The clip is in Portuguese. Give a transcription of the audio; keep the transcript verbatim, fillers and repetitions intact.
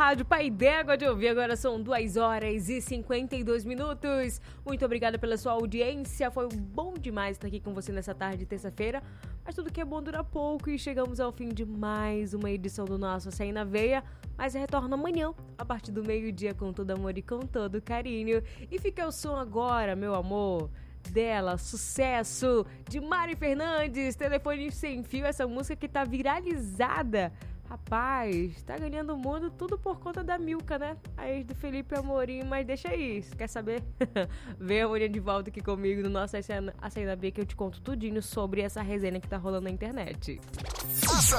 Rádio Pai d'Égua de ouvir. Agora são duas horas e cinquenta e dois minutos. Muito obrigada pela sua audiência. Foi bom demais estar aqui com você nessa tarde de terça-feira. Mas tudo que é bom dura pouco e chegamos ao fim de mais uma edição do nosso Açaí na Veia. Mas retorno amanhã, a partir do meio-dia, com todo amor e com todo carinho. E fica o som agora, meu amor, dela, sucesso, de Mari Fernandes, Telefone Sem Fio, essa música que tá viralizada. Rapaz, tá ganhando o mundo tudo por conta da Milka, né? A ex do Felipe Amorim, mas deixa aí, quer saber? Vem amanhã de volta aqui comigo no nosso Açaí na Veia, que eu te conto tudinho sobre essa resenha que tá rolando na internet.